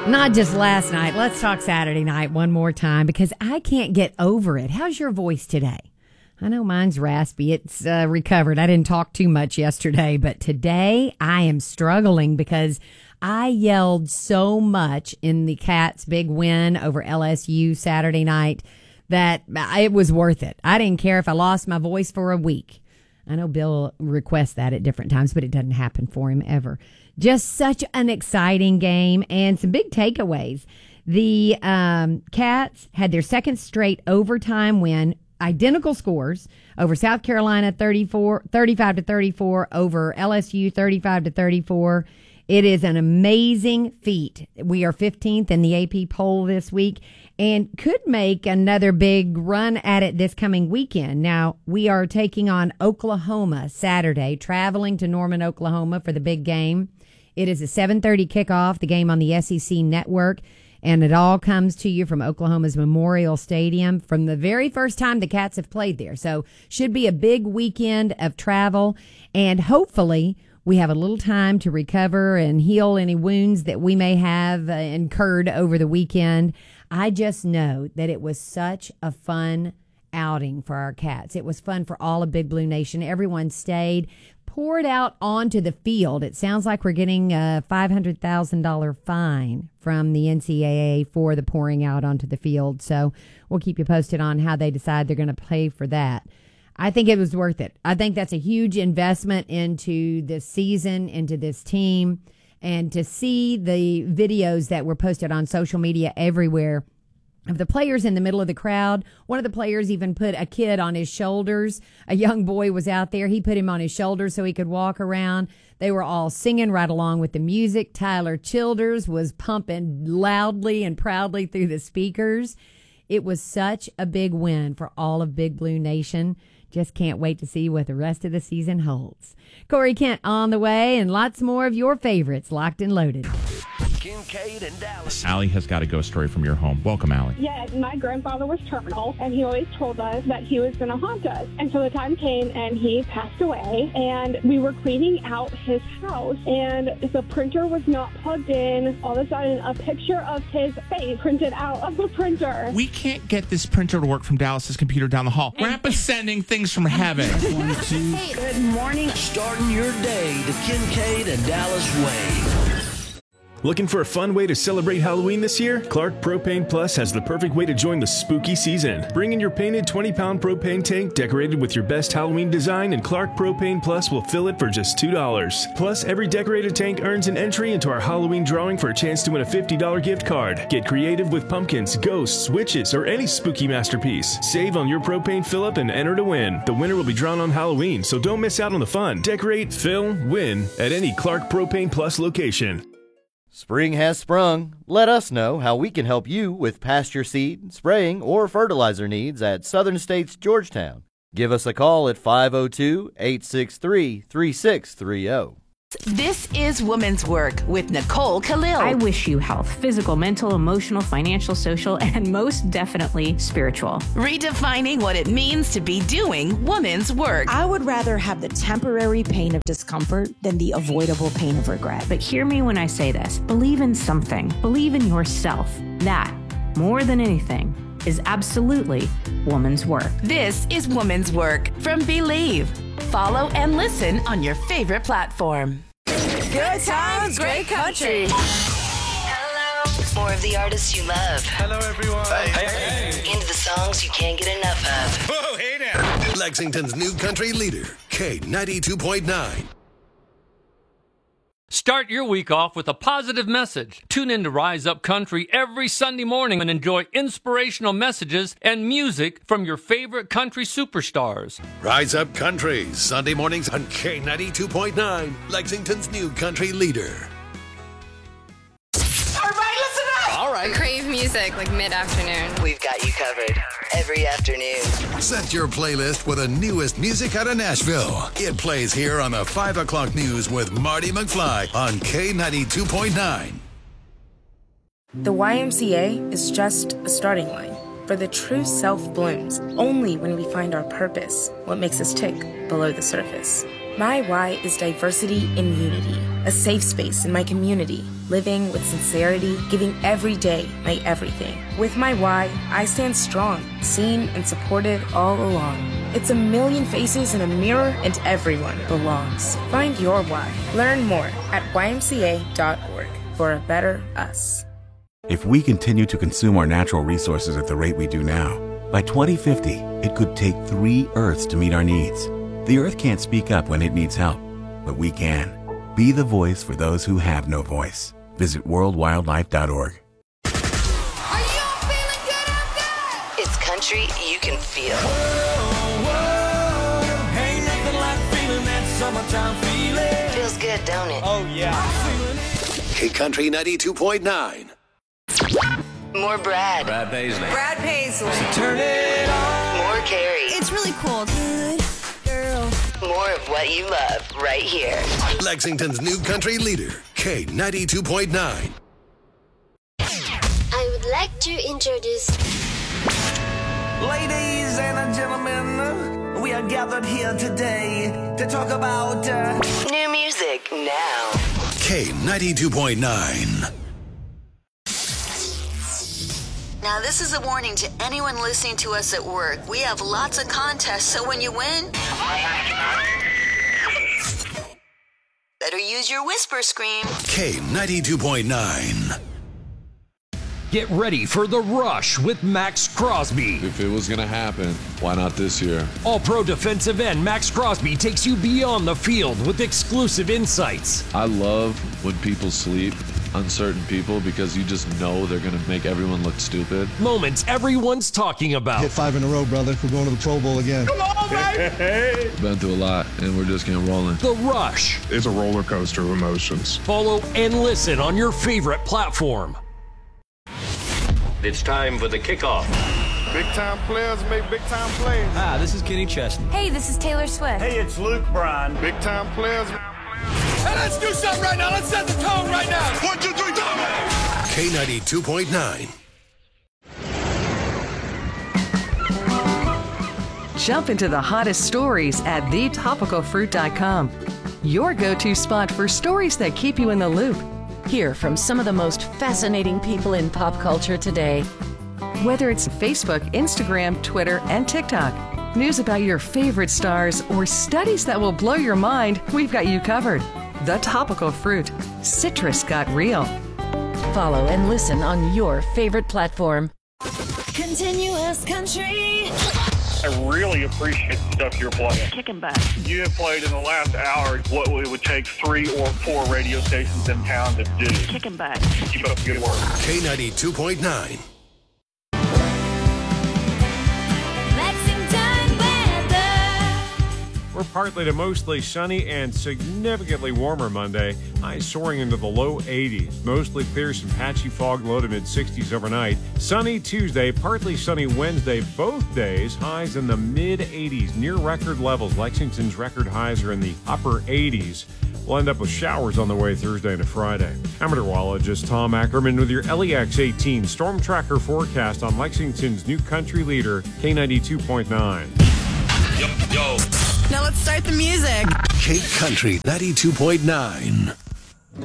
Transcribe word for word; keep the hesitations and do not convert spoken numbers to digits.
Not just last night. Let's talk Saturday night one more time because I can't get over it. How's your voice today? I know mine's raspy. It's uh, recovered. I didn't talk too much yesterday, but today I am struggling because I yelled so much in the Cats' big win over L S U Saturday night that it was worth it. I didn't care if I lost my voice for a week. I know Bill requests that at different times, but it doesn't happen for him ever. Just such an exciting game and some big takeaways. The um, Cats had their second straight overtime win, identical scores over South Carolina thirty-four, thirty-five to thirty-four, over L S U thirty-five to thirty-four. It is an amazing feat. We are fifteenth in the A P poll this week and could make another big run at it this coming weekend. Now, we are taking on Oklahoma Saturday, traveling to Norman, Oklahoma for the big game. It is a seven thirty kickoff, the game on the S E C network, and it all comes to you from Oklahoma's Memorial Stadium from the very first time the Cats have played there. So should be a big weekend of travel, and hopefully we have a little time to recover and heal any wounds that we may have uh, incurred over the weekend. I just know that it was such a fun outing for our Cats. It was fun for all of Big Blue Nation. Everyone stayed, poured out onto the field. It sounds like we're getting a five hundred thousand dollars fine from the N C double A for the pouring out onto the field. So we'll keep you posted on how they decide they're going to pay for that. I think it was worth it. I think that's a huge investment into this season, into this team, and to see the videos that were posted on social media everywhere of the players in the middle of the crowd. One of the players even put a kid on his shoulders. A young boy was out there. He put him on his shoulders so he could walk around. They were all singing right along with the music. Tyler Childers was pumping loudly and proudly through the speakers. It was such a big win for all of Big Blue Nation. Just can't wait to see what the rest of the season holds. Corey Kent on the way, and lots more of your favorites locked and loaded. Kincaid and Dallas. Allie has got a ghost story from your home. Welcome, Allie. Yeah, my grandfather was terminal, and he always told us that he was going to haunt us. And so the time came, and he passed away, and we were cleaning out his house, and the printer was not plugged in. All of a sudden, a picture of his face printed out of the printer. We can't get this printer to work from Dallas's computer down the hall. Grandpa's sending things from heaven. One, two. Good morning. Starting your day the Kincaid and Dallas way. Looking for a fun way to celebrate Halloween this year? Clark Propane Plus has the perfect way to join the spooky season. Bring in your painted twenty pound propane tank decorated with your best Halloween design, and Clark Propane Plus will fill it for just two dollars. Plus, every decorated tank earns an entry into our Halloween drawing for a chance to win a fifty dollars gift card. Get creative with pumpkins, ghosts, witches, or any spooky masterpiece. Save on your propane fill-up and enter to win. The winner will be drawn on Halloween, so don't miss out on the fun. Decorate, fill, win at any Clark Propane Plus location. Spring has sprung. Let us know how we can help you with pasture seed, spraying, or fertilizer needs at Southern States Georgetown. Give us a call at five oh two, eight six three, three six three oh. This is Woman's Work with Nicole Khalil. I wish you health, physical, mental, emotional, financial, social, and most definitely spiritual. Redefining what it means to be doing woman's work. I would rather have the temporary pain of discomfort than the avoidable pain of regret. But hear me when I say this. Believe in something. Believe in yourself. That, more than anything, is absolutely woman's work. This is Woman's Work from Believe. Follow and listen on your favorite platform. Good times, great country. Hello. More of the artists you love. Hello, everyone. Hey, hey, hey. Into the songs you can't get enough of. Whoa, hey now. Lexington's new country leader, K ninety-two point nine. Start your week off with a positive message. Tune in to Rise Up Country every Sunday morning and enjoy inspirational messages and music from your favorite country superstars. Rise Up Country, Sunday mornings on K ninety-two point nine, Lexington's new country leader. Everybody listen up! All right. Crave music like mid-afternoon. We've got you covered every afternoon. Set your playlist with the newest music out of Nashville. It plays here on the five o'clock news with Marty McFly on K ninety-two point nine. The Y M C A is just a starting line. For the true self blooms only when we find our purpose, what makes us tick below the surface. My Y is diversity in unity. a safe space in my community, living with sincerity, giving every day my everything. With my Y, I stand strong, seen and supported all along. It's a million faces in a mirror, and everyone belongs. Find your why. Learn more at Y M C A dot org for a better us. If we continue to consume our natural resources at the rate we do now, by twenty fifty, it could take three Earths to meet our needs. The Earth can't speak up when it needs help, but we can. Be the voice for those who have no voice. Visit world wildlife dot org. It's country you can feel. Ain't nothing like feeling that summertime feeling. Feels good, don't it? Oh, yeah. K Country ninety-two point nine. More Brad. Brad Paisley. Brad Paisley. So turn it on. More Carrie. It's really cool. Good girl. More of what you love right here. Lexington's new country leader, K ninety-two point nine. I would like to introduce... Ladies and gentlemen, we are gathered here today to talk about uh... new music now. K ninety-two point nine. Now, this is a warning to anyone listening to us at work. We have lots of contests, so when you win, better use your whisper scream. K ninety-two point nine. Get ready for The Rush with Max Crosby. If it was going to happen, why not this year? All-pro defensive end Max Crosby takes you beyond the field with exclusive insights. I love when people sleep on certain people because you just know they're going to make everyone look stupid. Moments everyone's talking about. Hit five in a row, brother. We're going to the Pro Bowl again. Come on, baby! Been through a lot, and we're just getting rolling. The Rush. It's a roller coaster of emotions. Follow and listen on your favorite platform. It's time for the kickoff. Big time players make big time plays. Hi, this is Kenny Chesney. Hey, this is Taylor Swift. Hey, it's Luke Bryan. Big time players. Hey, let's do something right now. Let's set the tone right now. One, two, three, go! K ninety-two point nine. Jump into the hottest stories at the topical fruit dot com. Your go-to spot for stories that keep you in the loop. Hear from some of the most fascinating people in pop culture today. Whether it's Facebook, Instagram, Twitter, and TikTok, news about your favorite stars, or studies that will blow your mind, we've got you covered. The Topical Fruit. Citrus got real. Follow and listen on your favorite platform. Continuous country. I really appreciate the stuff you're playing. Kicking butt. You have played in the last hour what it would take three or four radio stations in town to do. Kicking butt. Keep up the good work. K ninety-two point nine. We're partly to mostly sunny and significantly warmer Monday. Highs soaring into the low eighties. Mostly clear, some patchy fog, low to mid sixties overnight. Sunny Tuesday, partly sunny Wednesday. Both days, highs in the mid eighties, near record levels. Lexington's record highs are in the upper eighties. We'll end up with showers on the way Thursday to Friday. I'm meteorologist Tom Ackerman with your L E X eighteen Storm Tracker forecast on Lexington's new country leader, K ninety-two point nine. Yo, yo. Now let's start the music. K Country ninety-two point nine.